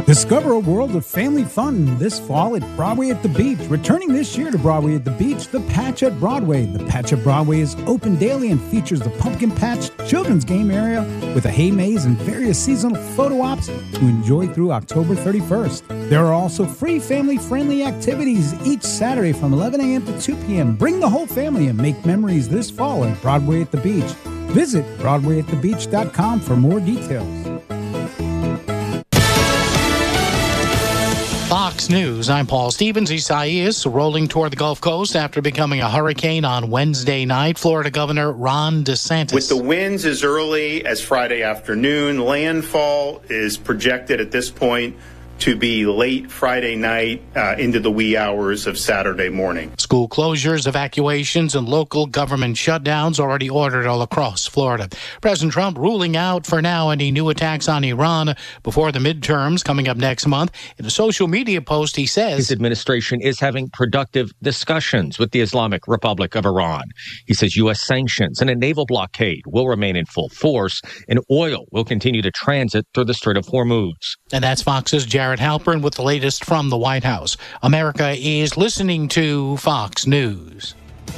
Discover a world of family fun this fall at Broadway at the Beach. Returning this year to Broadway at the Beach, The Patch at Broadway. The Patch at Broadway is open daily and features the Pumpkin Patch children's game area with a hay maze and various seasonal photo ops to enjoy through October 31st. There are also free family-friendly activities each Saturday from 11 a.m. to 2 p.m. Bring the whole family and make memories this fall at Broadway at the Beach. Visit BroadwayAtTheBeach.com for more details. Fox News, I'm Paul Stevens. Isaias rolling toward the Gulf Coast after becoming a hurricane on Wednesday night. Florida Governor Ron DeSantis. With the winds as early as Friday afternoon, landfall is projected at this point to be late Friday night into the wee hours of Saturday morning. School closures, evacuations, and local government shutdowns already ordered all across Florida. President Trump ruling out for now any new attacks on Iran before the midterms coming up next month. In a social media post, he says his administration is having productive discussions with the Islamic Republic of Iran. He says U.S. sanctions and a naval blockade will remain in full force, and oil will continue to transit through the Strait of Hormuz. And that's Fox's Jared Halpern with the latest from the White House. America is listening to Fox News.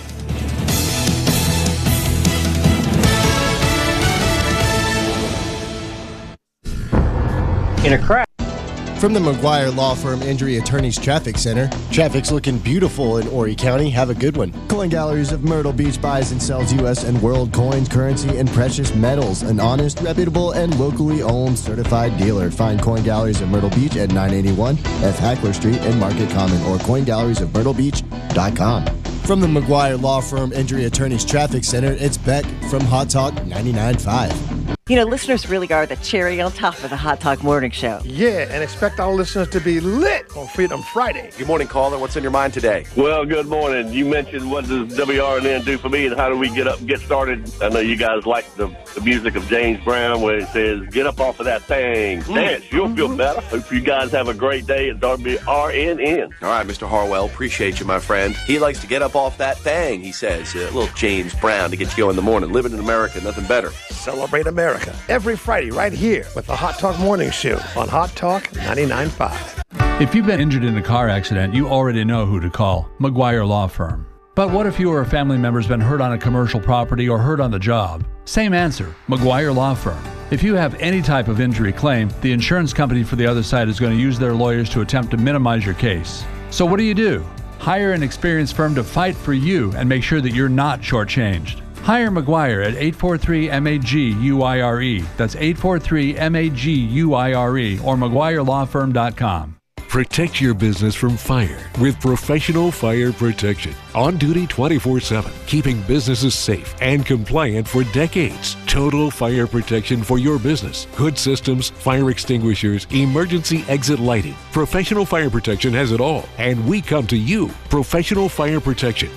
In a crash. From the McGuire Law Firm Injury Attorneys Traffic Center, traffic's looking beautiful in Horry County. Have a good one. Coin Galleries of Myrtle Beach buys and sells U.S. and world coins, currency, and precious metals. An honest, reputable, and locally owned certified dealer. Find Coin Galleries of Myrtle Beach at 981 F. Hackler Street in Market Common or coingaleriesofmyrtlebeach.com. From the McGuire Law Firm Injury Attorneys Traffic Center, it's Beck from Hot Talk 99.5. You know, listeners really are the cherry on top of the Hot Talk Morning Show. Yeah, and expect our listeners to be lit on Freedom Friday. Good morning, caller. What's in your mind today? Well, good morning. You mentioned what does WRNN do for me and how do we get up and get started? I know you guys like the music of James Brown where it says, get up off of that thing. Dance, you'll feel better. Hope you guys have a great day at WRNN. All right, Mr. Harwell, appreciate you, my friend. He likes to get up off that thing, he says. A little James Brown to get you going in the morning. Living in America, nothing better. Celebrate America every Friday right here with the Hot Talk Morning Show on Hot Talk 99.5. If you've been injured in a car accident, you already know who to call. McGuire Law Firm. But what if you or a family member's been hurt on a commercial property or hurt on the job? Same answer, McGuire Law Firm. If you have any type of injury claim, the insurance company for the other side is going to use their lawyers to attempt to minimize your case. So what do? Hire an experienced firm to fight for you and make sure that you're not shortchanged. Hire McGuire at 843-MAG-UIRE. That's 843-MAG-UIRE or McGuireLawFirm.com. Protect your business from fire with Professional Fire Protection. On duty 24/7, keeping businesses safe and compliant for decades. Total fire protection for your business. Hood systems, fire extinguishers, emergency exit lighting. Professional Fire Protection has it all. And we come to you. Professional Fire Protection.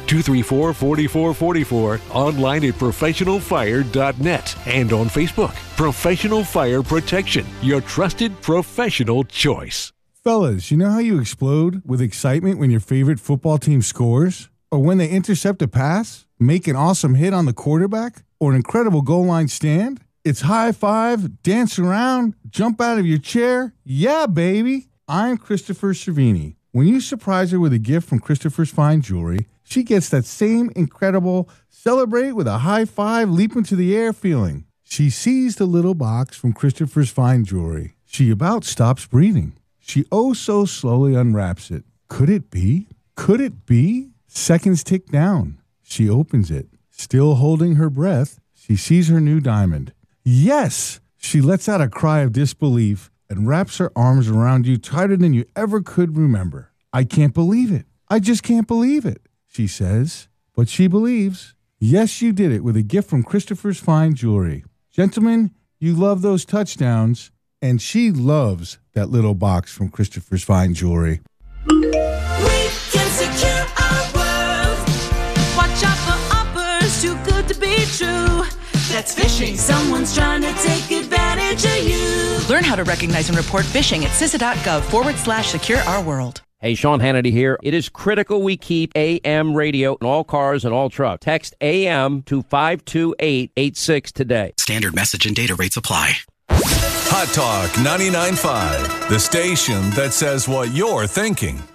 234-4444. Online at professionalfire.net. And on Facebook. Professional Fire Protection. Your trusted professional choice. Fellas, you know how you explode with excitement when your favorite football team scores? Or when they intercept a pass, make an awesome hit on the quarterback, or an incredible goal line stand? It's high five, dance around, jump out of your chair. Yeah, baby. I'm Christopher Cervini. When you surprise her with a gift from Christopher's Fine Jewelry, she gets that same incredible celebrate with a high five, leap into the air feeling. She sees the little box from Christopher's Fine Jewelry. She about stops breathing. She oh so slowly unwraps it. Could it be? Could it be? Seconds tick down. She opens it. Still holding her breath, she sees her new diamond. Yes! She lets out a cry of disbelief and wraps her arms around you tighter than you ever could remember. I can't believe it. I just can't believe it, she says. But she believes. Yes, you did it with a gift from Christopher's Fine Jewelry. Gentlemen, you love those touchdowns. And she loves that little box from Christopher's Fine Jewelry. We can secure our world. Watch out for offers too good to be true. That's phishing. Someone's trying to take advantage of you. Learn how to recognize and report phishing at CISA.gov/secure-our-world. Hey, Sean Hannity here. It is critical we keep AM radio in all cars and all trucks. Text AM to 52886 today. Standard message and data rates apply. Hot Talk 99.5, the station that says what you're thinking.